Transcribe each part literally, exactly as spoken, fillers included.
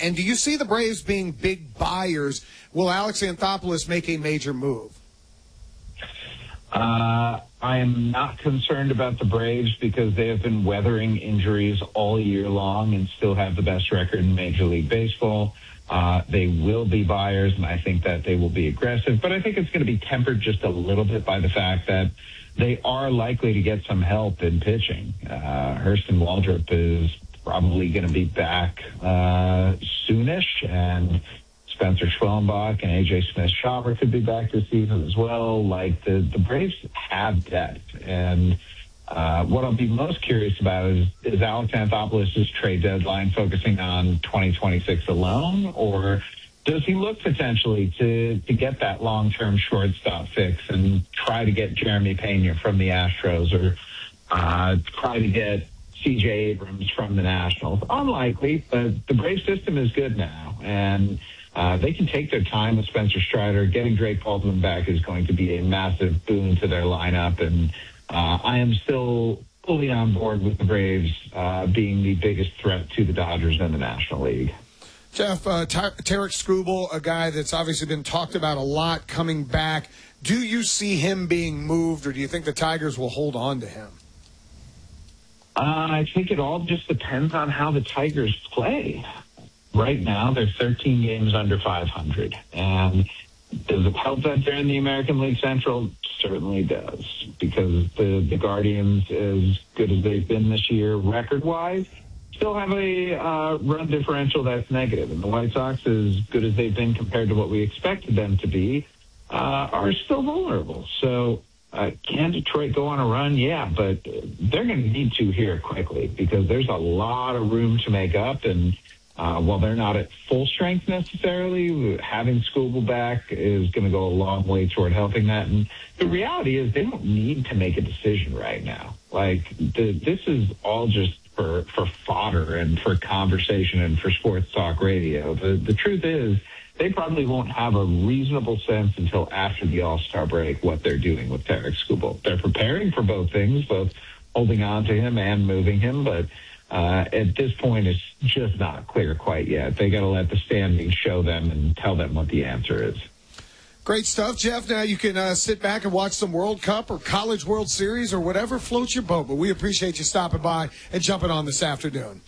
And do you see the Braves being big buyers? Will Alex Anthopoulos make a major move? Uh, I am not concerned about the Braves because they have been weathering injuries all year long and still have the best record in Major League Baseball. Uh, they will be buyers, and I think that they will be aggressive. But I think it's going to be tempered just a little bit by the fact that they are likely to get some help in pitching. Uh, Hurston Waldrop is probably going to be back uh, soonish, and Spencer Schwellenbach and A J Smith-Shawver could be back this season as well. Like, the, the Braves have depth, and uh, what I'll be most curious about is, is Alex Anthopoulos' trade deadline focusing on twenty twenty-six alone, or does he look potentially to, to get that long-term shortstop fix and try to get Jeremy Pena from the Astros, or uh, try to get C J Abrams from the Nationals? Unlikely, but the Brave system is good now, and uh, they can take their time with Spencer Strider. Getting Drake Baldwin back is going to be a massive boon to their lineup, and uh, I am still fully on board with the Braves uh, being the biggest threat to the Dodgers in the National League. Jeff, uh, Tarik Skubal, a guy that's obviously been talked about a lot, coming back. Do you see him being moved, or do you think the Tigers will hold on to him? Uh, I think it all just depends on how the Tigers play. Right now, they're thirteen games under five hundred. And does it help that they're in the American League Central? Certainly does, because the, the Guardians, as good as they've been this year record-wise, still have a uh, run differential that's negative. And the White Sox, as good as they've been compared to what we expected them to be, uh, are still vulnerable. So uh, can Detroit go on a run? Yeah, but they're going to need to here quickly, because there's a lot of room to make up. And uh, while they're not at full strength necessarily, having Skubal back is going to go a long way toward helping that. And the reality is they don't need to make a decision right now. Like, the, this is all just for for fodder and for conversation and for sports talk radio. The the truth is, they probably won't have a reasonable sense until after the All-Star break what they're doing with Tarik Skubal. They're preparing for both things, both holding on to him and moving him, but uh, at this point, it's just not clear quite yet. They got to let the standings show them and tell them what the answer is. Great stuff, Jeff. Now you can uh, sit back and watch some World Cup or College World Series or whatever floats your boat. But we appreciate you stopping by and jumping on this afternoon.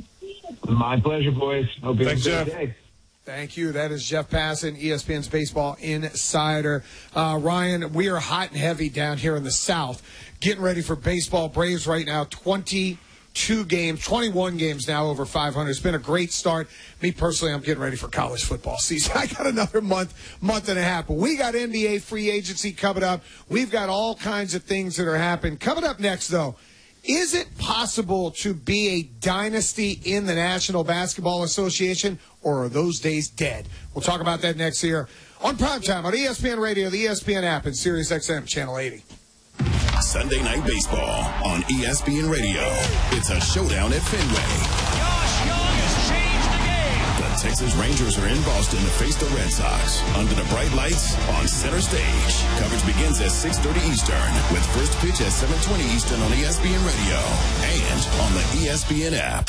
My pleasure, boys. Hope you have a good Jeff. day. Thank you. That is Jeff Passan, E S P N's Baseball Insider. Uh, Ryan, we are hot and heavy down here in the South, getting ready for baseball. Braves right now, twenty-two games, twenty-one games now over five hundred. It's been a great start. Me personally, I'm getting ready for college football season. I got another month, month and a half. But we got N B A free agency coming up. We've got all kinds of things that are happening. Coming up next, though, is it possible to be a dynasty in the National Basketball Association, or are those days dead? We'll talk about that next here on Primetime on E S P N Radio, the E S P N app, and Sirius X M Channel eighty. Sunday Night Baseball on E S P N Radio. It's a showdown at Fenway. Josh Young has changed the game. The Texas Rangers are in Boston to face the Red Sox under the bright lights on center stage. Coverage begins at six thirty Eastern with first pitch at seven twenty Eastern on E S P N Radio and on the E S P N app.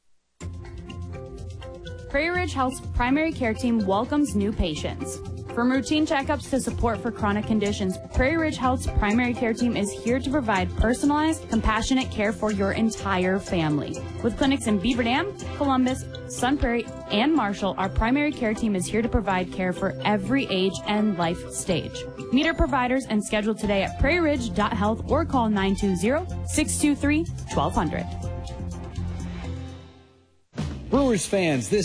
Prairie Ridge Health's primary care team welcomes new patients. From routine checkups to support for chronic conditions, Prairie Ridge Health's primary care team is here to provide personalized, compassionate care for your entire family. With clinics in Beaver Dam, Columbus, Sun Prairie, and Marshall, our primary care team is here to provide care for every age and life stage. Meet our providers and schedule today at prairie ridge dot health or call nine two zero, six two three, one two zero zero. Brewers fans, this